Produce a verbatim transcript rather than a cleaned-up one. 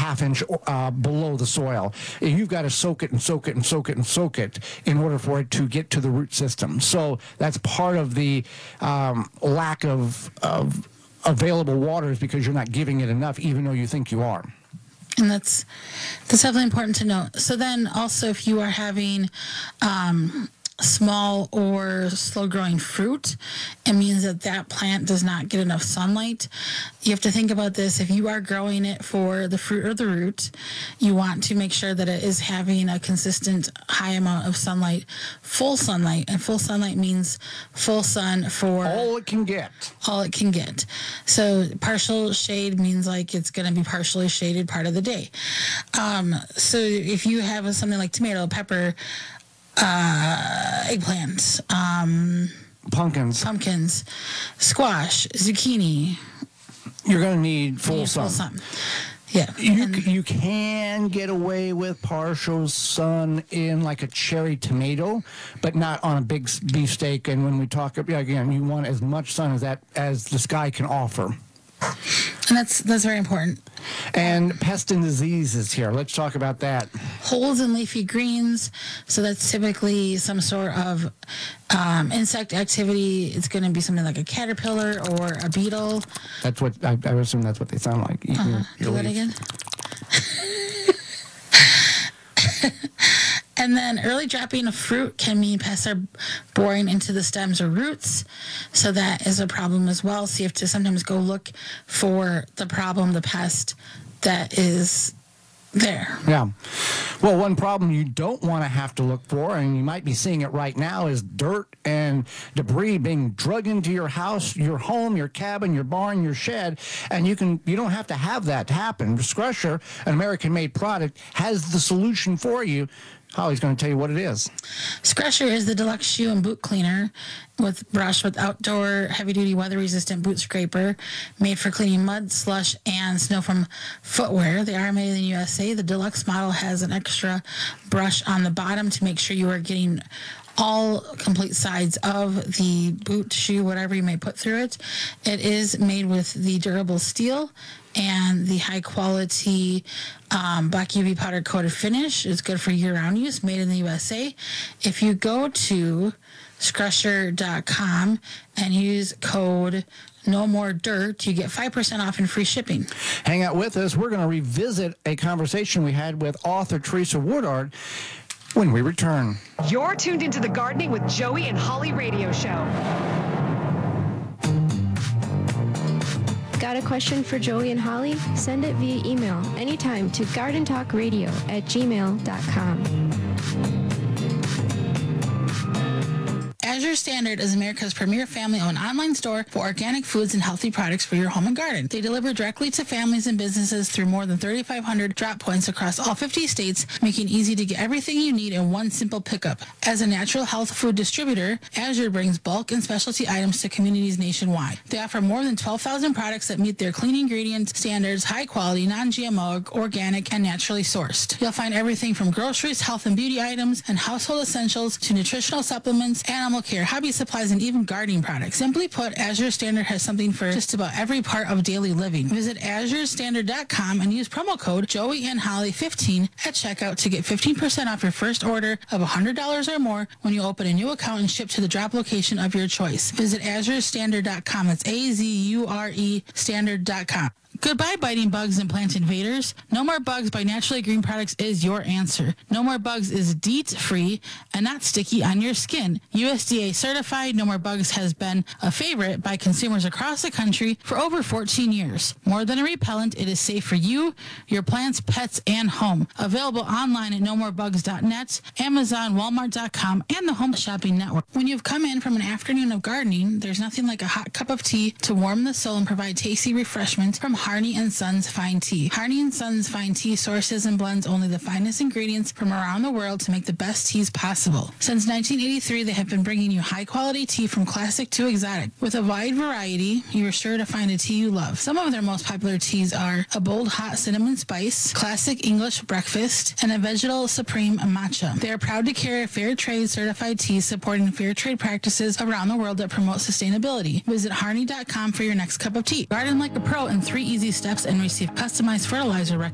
half inch uh, below the soil. You've got to soak it and soak it and soak it and soak it in order for it to get to the root system. So that's part of the um, lack of, of available water is because you're not giving it enough, even though you think you are. And that's that's definitely important to note. So then also if you are having um, small or slow-growing fruit, it means that that plant does not get enough sunlight. You have to think about this. If you are growing it for the fruit or the root, you want to make sure that it is having a consistent high amount of sunlight, full sunlight. And full sunlight means full sun for all it can get. All it can get. So partial shade means like it's going to be partially shaded part of the day. Um, so if you have something like tomato, pepper, uh, eggplant, um, pumpkins, pumpkins, squash, zucchini, you're going to need full need sun. Full sun. Yeah. You, And- you can get away with partial sun in like a cherry tomato, but not on a big s- beefsteak. And when we talk, again, you want as much sun as that as the sky can offer. And that's that's very important. And pest and diseases here. Let's talk about that. Holes in leafy greens. So that's typically some sort of um, insect activity. It's going to be something like a caterpillar or a beetle. That's what I, I assume that's what they sound like. eating Uh-huh. your- Do your that leaves. again. And then early dropping of fruit can mean pests are boring into the stems or roots. So that is a problem as well. So you have to sometimes go look for the problem, the pest that is there. Yeah. Well, one problem you don't want to have to look for, and you might be seeing it right now, is dirt and debris being drug into your house, your home, your cabin, your barn, your shed, and you can you don't have to have that happen. Scrusher, an American-made product, has the solution for you. Holly's going to tell you what it is. Scrusher is the deluxe shoe and boot cleaner with brush with outdoor heavy-duty weather-resistant boot scraper made for cleaning mud, slush, and snow from footwear. They are made in the U S A. The deluxe model has an extra brush on the bottom to make sure you are getting all complete sides of the boot, shoe, whatever you may put through it. It is made with the durable steel and the high quality um, black U V powder coated finish. It's good for year-round use, made in the U S A. If you go to scrusher dot com and use code No More Dirt, you get five percent off and free shipping. Hang out with us. We're going to revisit a conversation we had with author Teresa Woodard when we return. You're tuned into the Gardening with Joey and Holly radio show. Got a question for Joey and Holly? Send it via email anytime to gardentalkradio at gmail dot com. Azure Standard is America's premier family-owned online store for organic foods and healthy products for your home and garden. They deliver directly to families and businesses through more than thirty-five hundred drop points across all fifty states, making it easy to get everything you need in one simple pickup. As a natural health food distributor, Azure brings bulk and specialty items to communities nationwide. They offer more than twelve thousand products that meet their clean ingredient standards, high quality, non-G M O, organic, and naturally sourced. You'll find everything from groceries, health and beauty items, and household essentials to nutritional supplements, animal care, hobby supplies, and even gardening products. Simply put, Azure Standard has something for just about every part of daily living. Visit azure standard dot com and use promo code Joey and Holly fifteen at checkout to get fifteen percent off your first order of one hundred dollars or more when you open a new account and ship to the drop location of your choice. Visit azure standard dot com. That's A Z U R E standard dot com. Goodbye biting bugs and plant invaders. No More Bugs by Naturally Green Products is your answer. No More Bugs is DEET-free and not sticky on your skin. U S D A certified, No More Bugs has been a favorite by consumers across the country for over fourteen years. More than a repellent, it is safe for you, your plants, pets, and home. Available online at no more bugs dot net, Amazon, Walmart dot com, and the Home Shopping Network. When you've come in from an afternoon of gardening, there's nothing like a hot cup of tea to warm the soul and provide tasty refreshment from Harney and Sons Fine Tea. Harney and Sons Fine Tea sources and blends only the finest ingredients from around the world to make the best teas possible. Since nineteen eighty-three, they have been bringing you high-quality tea from classic to exotic. With a wide variety, you are sure to find a tea you love. Some of their most popular teas are a bold hot cinnamon spice, classic English breakfast, and a vegetal supreme matcha. They are proud to carry fair trade certified teas supporting fair trade practices around the world that promote sustainability. Visit harney dot com for your next cup of tea. Garden like a pro in three easy steps and receive customized fertilizer